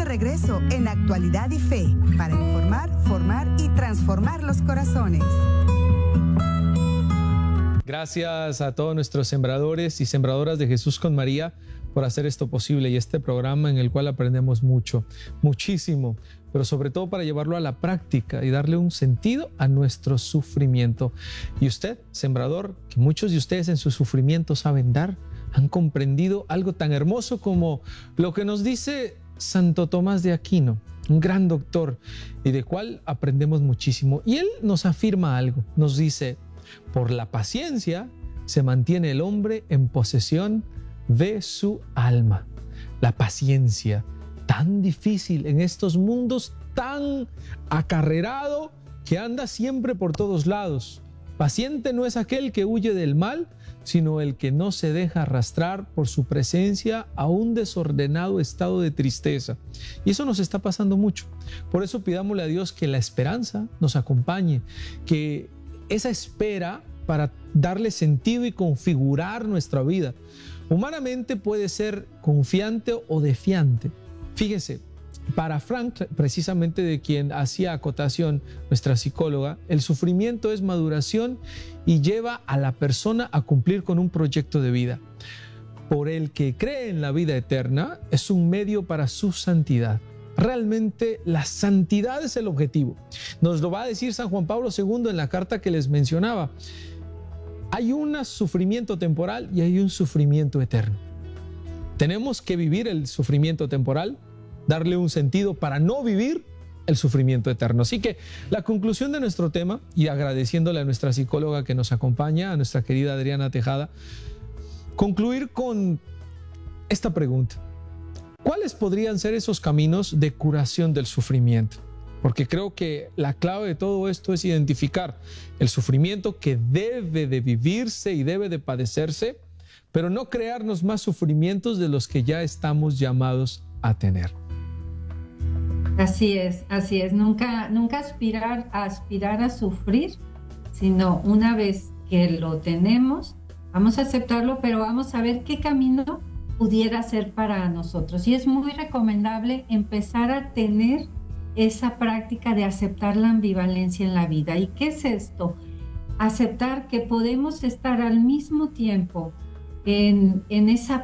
de regreso en Actualidad y Fe para informar, formar y transformar los corazones. Gracias a todos nuestros sembradores y sembradoras de Jesús con María por hacer esto posible y este programa en el cual aprendemos mucho, muchísimo, pero sobre todo para llevarlo a la práctica y darle un sentido a nuestro sufrimiento. Y usted, sembrador, que muchos de ustedes en su sufrimiento saben dar, han comprendido algo tan hermoso como lo que nos dice Santo Tomás de Aquino, un gran doctor y de cual aprendemos muchísimo. Y él nos afirma algo, nos dice: por la paciencia se mantiene el hombre en posesión de su alma. La paciencia, tan difícil en estos mundos tan acarreado que anda siempre por todos lados. Paciente no es aquel que huye del mal, sino el que no se deja arrastrar por su presencia a un desordenado estado de tristeza. Y eso nos está pasando mucho. Por eso pidámosle a Dios que la esperanza nos acompañe, que esa espera para darle sentido y configurar nuestra vida. Humanamente puede ser confiante o defiante. Fíjese, para Frank, precisamente de quien hacía acotación nuestra psicóloga, el sufrimiento es maduración y lleva a la persona a cumplir con un proyecto de vida. Por el que cree en la vida eterna, es un medio para su santidad. Realmente la santidad es el objetivo. Nos lo va a decir San Juan Pablo II en la carta que les mencionaba. Hay un sufrimiento temporal y hay un sufrimiento eterno. Tenemos que vivir el sufrimiento temporal, darle un sentido para no vivir el sufrimiento eterno. Así que la conclusión de nuestro tema, y agradeciéndole a nuestra psicóloga que nos acompaña, a nuestra querida Adriana Tejada, concluir con esta pregunta: ¿cuáles podrían ser esos caminos de curación del sufrimiento? Porque creo que la clave de todo esto es identificar el sufrimiento que debe de vivirse y debe de padecerse, pero no crearnos más sufrimientos de los que ya estamos llamados a tener. Así es. Nunca aspirar a sufrir, sino una vez que lo tenemos, vamos a aceptarlo, pero vamos a ver qué camino pudiera ser para nosotros. Y es muy recomendable empezar a tener esa práctica de aceptar la ambivalencia en la vida. ¿Y qué es esto? Aceptar que podemos estar al mismo tiempo en esa